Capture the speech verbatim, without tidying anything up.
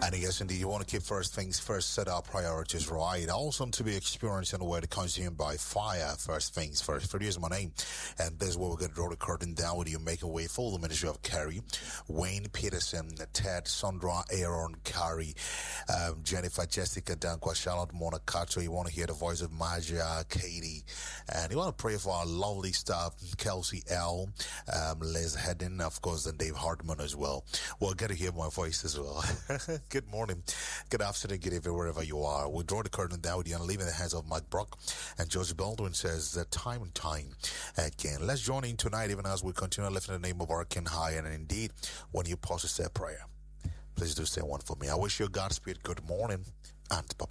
And yes, indeed, you want to keep first things first, set our priorities right. Awesome to be experienced in a way to consumed by fire. First things first. For my name. And this is where we're going to draw the curtain down with you, make a way for the ministry of Carrie, Wayne Peterson, Ted, Sandra, Aaron, Carrie, um, Jennifer, Jessica, Dankwa, Charlotte, Mona, Kato. You want to hear the voice of Maja, Katie. And you want to pray for our lovely staff, Kelsey L, um, Liz Hedden, of course, and Dave Hartman as well. Well, get to hear my voice as well. Good morning, good afternoon, good evening, wherever you are. We'll draw the curtain down with you and leave in the hands of Mike Brock. And George Baldwin says that time and time again. Let's join in tonight, even as we continue lifting the name of our King high. And indeed, when you pause to say a prayer, please do say one for me. I wish you Godspeed. Good morning and bye-bye.